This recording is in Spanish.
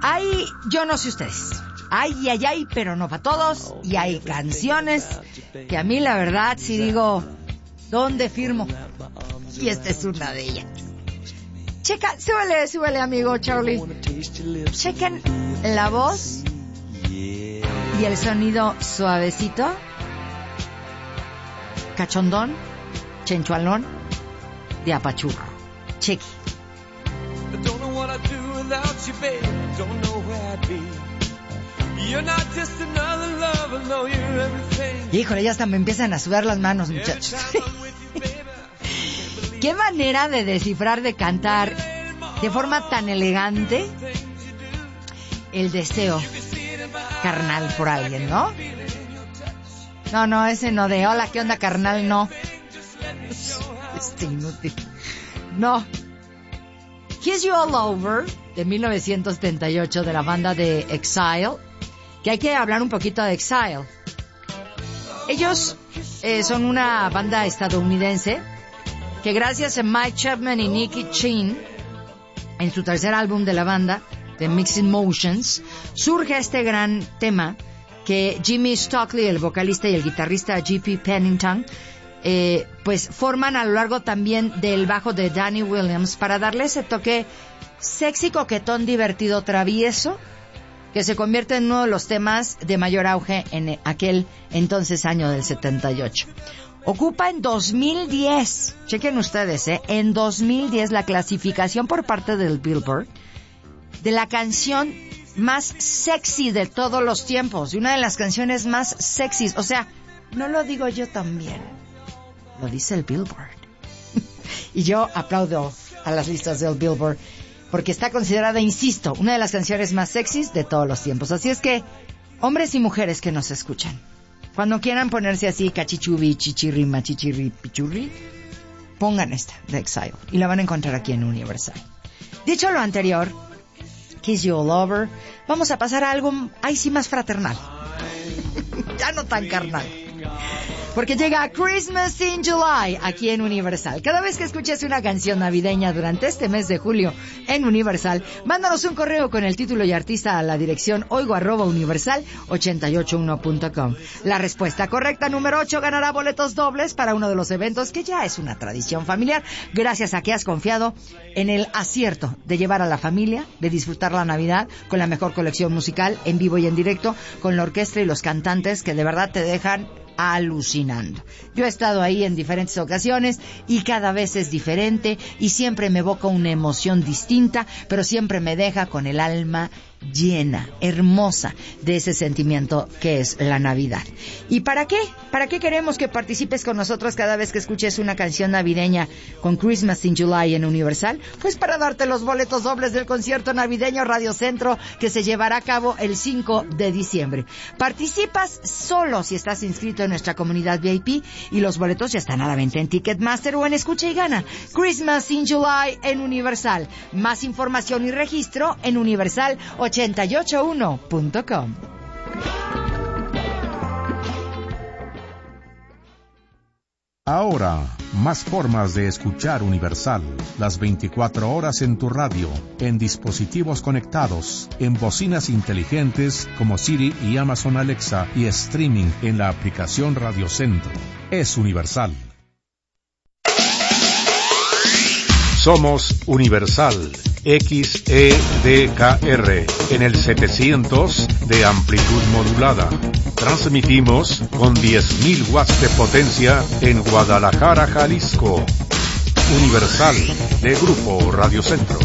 Hay, yo no sé ustedes, hay, pero no para todos. Y hay canciones que a mí la verdad sí digo, ¿dónde firmo? Y esta es una de ellas. Checa, súbele amigo Charlie. Chequen la voz y el sonido suavecito, cachondón, chenchualón de apachurro. Chequi. Híjole, ya hasta me empiezan a sudar las manos, muchachos. Qué manera de descifrar, de cantar de forma tan elegante el deseo carnal por alguien, ¿no? No, ese no de hola, ¿qué onda, carnal? No. Inútil. No. Kiss You All Over, de 1978, de la banda de Exile, que hay que hablar un poquito de Exile. Ellos son una banda estadounidense que gracias a Mike Chapman y Nicky Chinn, en su tercer álbum de la banda, The Mixed Motions, surge este gran tema que Jimmy Stockley, el vocalista, y el guitarrista J.P. Pennington, pues forman a lo largo también del bajo de Danny Williams para darle ese toque sexy, coquetón, divertido, travieso, que se convierte en uno de los temas de mayor auge en aquel entonces año del 78. Ocupa en 2010, chequen ustedes, en 2010 la clasificación por parte del Billboard de la canción más sexy de todos los tiempos, y una de las canciones más sexys. O sea, no lo digo yo también, lo dice el Billboard. Y yo aplaudo a las listas del Billboard porque está considerada, insisto, una de las canciones más sexys de todos los tiempos. Así es que, hombres y mujeres que nos escuchan, cuando quieran ponerse así cachichubi, chichirri, machichirri, pichurri, pongan esta de Exile y la van a encontrar aquí en Universal. Dicho lo anterior, Kiss You All Over, vamos a pasar a algo ahí sí más fraternal. Ya no tan carnal. Porque llega Christmas in July aquí en Universal. Cada vez que escuches una canción navideña durante este mes de julio en Universal, mándanos un correo con el título y artista a la dirección oigo@universal881.com. La respuesta correcta, número 8, ganará boletos dobles para uno de los eventos que ya es una tradición familiar, gracias a que has confiado en el acierto de llevar a la familia, de disfrutar la Navidad con la mejor colección musical en vivo y en directo, con la orquesta y los cantantes que de verdad te dejan alucinando. Yo he estado ahí en diferentes ocasiones y cada vez es diferente y siempre me evoca una emoción distinta, pero siempre me deja con el alma llena, hermosa de ese sentimiento que es la Navidad. ¿Y para qué? ¿Para qué queremos que participes con nosotros cada vez que escuches una canción navideña con Christmas in July en Universal? Pues para darte los boletos dobles del concierto navideño Radio Centro que se llevará a cabo el 5 de diciembre. Participas solo si estás inscrito en nuestra comunidad VIP y los boletos ya están a la venta en Ticketmaster o en Escucha y Gana. Christmas in July en Universal. Más información y registro en universal881.com. Ahora, más formas de escuchar Universal. Las 24 horas en tu radio, en dispositivos conectados, en bocinas inteligentes como Siri y Amazon Alexa y streaming en la aplicación Radio Centro. Es Universal. Somos Universal XEDKR en el 700 de amplitud modulada. Transmitimos con 10.000 watts de potencia en Guadalajara, Jalisco. Universal de Grupo Radio Centro.